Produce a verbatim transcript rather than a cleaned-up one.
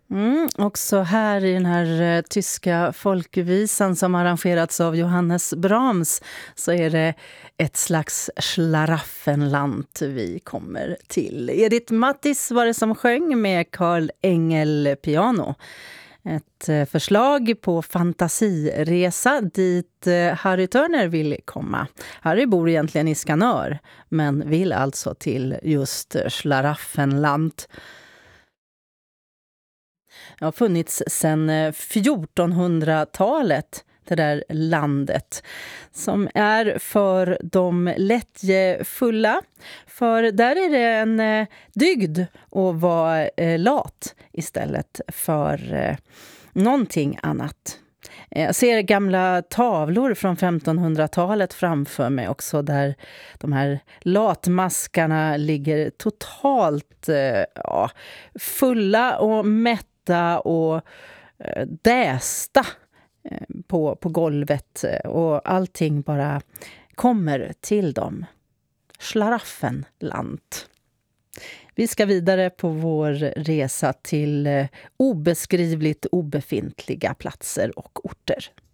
Mm, också här i den här eh, tyska folkvisan som arrangerats av Johannes Brahms så är det ett slags Schlaraffenland vi kommer till. Edith Mattis var det som sjöng med Carl Engel piano. Ett eh, förslag på fantasiresa dit eh, Harry Turner vill komma. Harry bor egentligen i Skanör men vill alltså till just Schlaraffenland. Det har funnits sedan fjortonhundratalet, det där landet, som är för de lättjefulla. För där är det en eh, dygd att vara eh, lat istället för eh, någonting annat. Jag ser gamla tavlor från femtonhundratalet framför mig också där de här latmaskarna ligger totalt eh, ja, fulla och mätta och eh, dästa eh, på, på golvet och allting bara kommer till dem. Schlaraffenland. Vi ska vidare på vår resa till eh, obeskrivligt obefintliga platser och orter.